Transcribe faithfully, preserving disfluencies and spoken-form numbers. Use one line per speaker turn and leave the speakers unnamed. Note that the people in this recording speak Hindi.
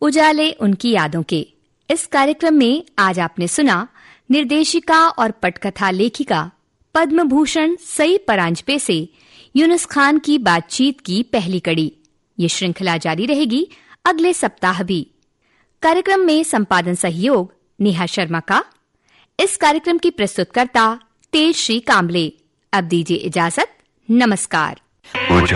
उजाले उनकी यादों के इस कार्यक्रम में आज आपने सुना निर्देशिका और पटकथा लेखिका पद्म भूषण सई परांजपे से यूनुस खान की बातचीत की पहली कड़ी। ये श्रृंखला जारी रहेगी अगले सप्ताह भी। कार्यक्रम में संपादन सहयोग नेहा शर्मा का। इस कार्यक्रम की प्रस्तुतकर्ता तेजश्री कांबले। अब दीजिए इजाजत। नमस्कार।